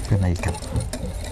เป็นอะไรอีกครับ